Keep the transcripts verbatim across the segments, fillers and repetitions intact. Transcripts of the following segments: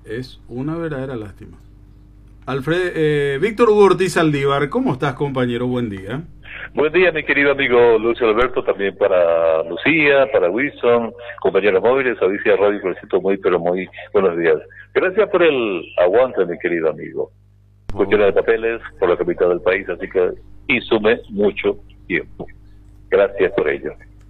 Es una verdadera lástima. Alfred, eh, Víctor Hugo Ortiz Aldívar, ¿cómo estás, compañero? Buen día. Buen día, mi querido amigo Lucio Alberto, también para Lucía, para Wilson, compañeros móviles, Alicia Radio, felicito muy, pero muy buenos días. Gracias por el aguante, mi querido amigo. Oh. Cuestiones de papeles por la capital del país, así que insume mucho tiempo. Gracias por ello.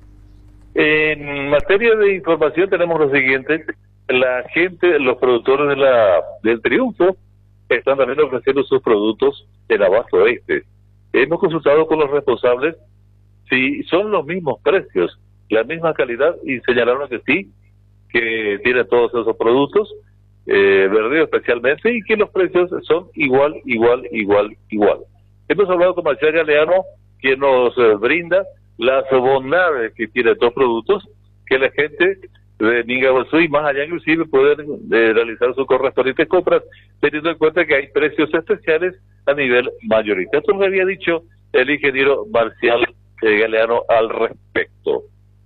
En materia de información tenemos lo siguiente: la gente, los productores de la del Triunfo están también ofreciendo sus productos en Abasto Oeste. Hemos consultado con los responsables si son los mismos precios, la misma calidad, y señalaron que sí, que tienen todos esos productos, eh, verdeo especialmente, y que los precios son igual, igual, igual, igual. Hemos hablado con Marcial Galeano, quien nos eh, brinda las bondades que tienen estos productos, que la gente de Mingaguazú y más allá inclusive pueden eh, realizar sus correspondientes compras, teniendo en cuenta que hay precios especiales a nivel mayorista. Esto me había dicho el ingeniero Marcial eh, Galeano al respecto.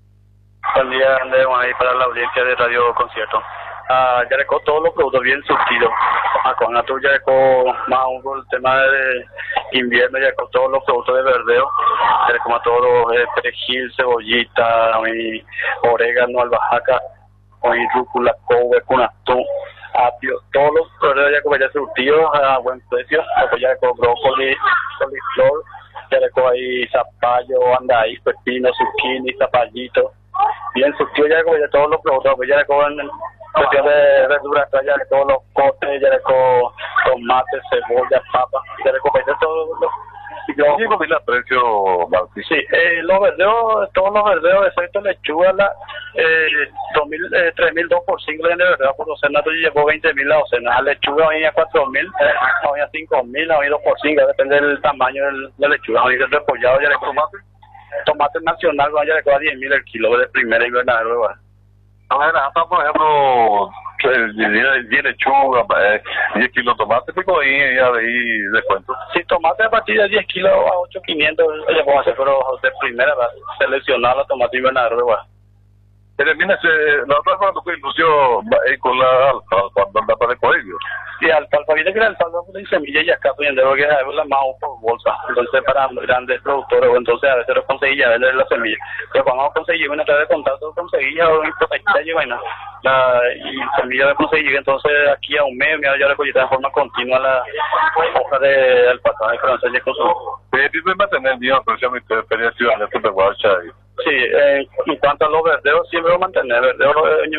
Buen día, Andrés, ahí para la audiencia de Radio Concierto. Ah, ya recojo todos los productos bien surtidos. Ah, con la tuya recojo más un el tema de invierno, ya recojo todos los productos de verdeo. Ya recojo todos los eh, perejil, cebollita, mi orégano, albahaca, mi rúcula, cobre, cunatún, apio, todos los verdeos ya recojo ya surtidos a buen precio. Ya recojo brócoli, coliflor, ya recojo ahí zapallo, andaíz, pepino, zucchini, zapallito. Bien surtido ya recojo ya todos los productos, ya recojo en cuestión de verduras, ya de todos los cortes, ya de con tomate, cebolla, papa, ya de comer de todos los... ¿Qué combina el precio, Martín? Sí, eh, los verdeos, todos los verdeos, excepto lechuga, la, eh, dos mil, eh, tres mil dos por cinco de verdeo por docena, tú llevó veinte mil la docena. La lechuga hoy a cuatro mil, hoy a cinco mil, hoy dos por cinco, depende del tamaño de la lechuga. Hoy el repollado, ya de tomate, tomate nacional, ya de a diez mil el kilo de primera y verdadero. A ver, hasta por ejemplo, diez lechuga, diez kilos de tomate, pico ahí, ya de ahí descuento. Sí, tomate a partir de diez kilos a ocho mil quinientos, le puedo hacer, pero de primera, seleccionar la tomate invernadero, igual. Termina ese, la otra vez cuando fue Lucio con la alfa, cuando anda para el colegio. Sí, alfalfa, viene que la alfalfa y semilla y acá, pues, que es la más por bolsa, entonces para grandes productores, o entonces a veces lo conseguí ya vender la semilla, pero cuando vamos a conseguir una través de contacto, conseguí ya una protegida y vaina, la y semilla de conseguir, entonces aquí a un mes, mira, ya recollida de forma continua la hoja de alfalfa, de francés y consumo. Pero me mantener el día, pero ya mi experiencia en este guacha. Sí, eh, en cuanto a los verdeos, siempre voy a mantener verdeos,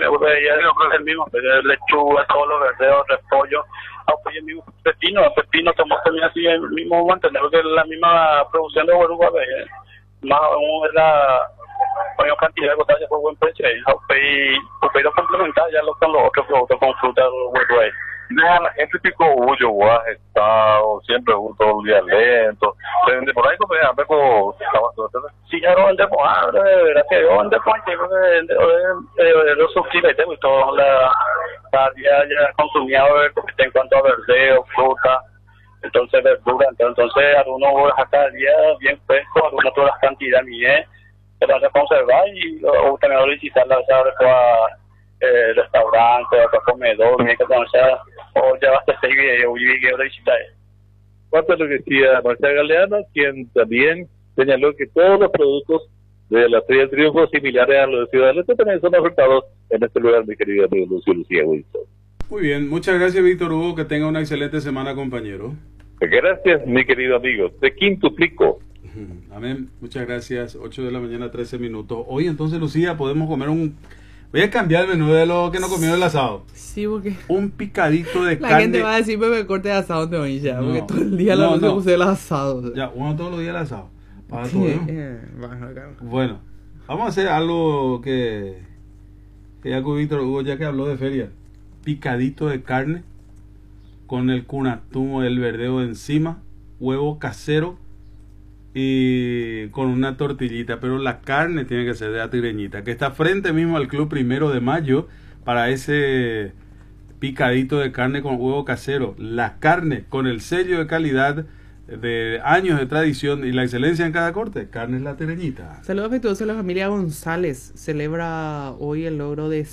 el mismo, lechuga, todos los verdeos, repollo, apoyo el mismo pepino, pepino, tomate, así el mismo mantener, porque la misma producción de oruga, más aún es la mayor cantidad de botellas por buen precio, y lo complementar ya lo con los otros productos con fruta, huevo. Deja la gente pico huyo, guaje, estado, siempre todo el día lento. Se vende por ahí, como ya, vengo Sí, ya lo vendemos, ah, gracias a Dios, vendemos, porque los suscribes, y todo, la, la día ya consumido en cuanto a verdeo, fruta, entonces verdura, entonces algunos cada día bien fresco, algunos todas las cantidades mías, entonces conservar y o también visitar la a eh, restaurante, a comedor, que conocer, o llevaste seis videos y videos de visitar. Cuanto a lo que decía Marcial Galeano, quien también señaló que todos los productos de la Feria del Triunfo similares a los de Ciudad del Este también son ofertados en este lugar, mi querido amigo Lucio Lucía Wilson. Muy bien, muchas gracias, Víctor Hugo, que tenga una excelente semana, compañero. Gracias, mi querido amigo, te quintuplico. Amén, muchas gracias, ocho de la mañana, trece minutos. Hoy entonces, Lucía, podemos comer un... Voy a cambiar el menú de lo que no comió el asado. Sí, porque... Un picadito de la carne... La gente va a decir, me corte de asado de hoy ya, no, porque todo el día no, la no. puse el asado. Ya, uno todos los días el asado. Para sí, todo, ¿no? eh, bueno, vamos a hacer algo que... Que ya con Víctor Hugo, ya que habló de feria. Picadito de carne con el cunatún, el verdeo encima, huevo casero y con una tortillita, pero la carne tiene que ser de la Tigreñita, que está frente mismo al Club Primero de Mayo para ese picadito de carne con huevo casero. La carne con el sello de calidad de años de tradición y la excelencia en cada corte. Carne es la Tigreñita. Saludos afectuosos a la familia González. Celebra hoy el logro de